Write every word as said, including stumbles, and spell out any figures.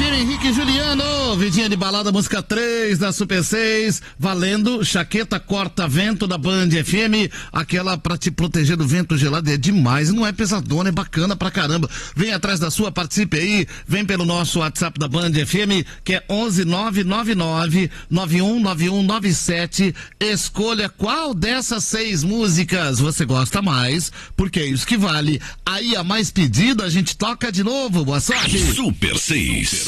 Casimiro Henrique e Juliano, vidinha de balada, música três da Super seis, valendo Jaqueta Corta-Vento da Band F M, aquela pra te proteger do vento gelado, é demais, não é pesadona, é bacana pra caramba. Vem atrás da sua, participe aí, vem pelo nosso WhatsApp da Band F M, que é onze nove nove nove nove um nove um nove sete, escolha qual dessas seis músicas você gosta mais, porque é isso que vale. Aí a mais pedida a gente toca de novo, boa sorte. Super seis.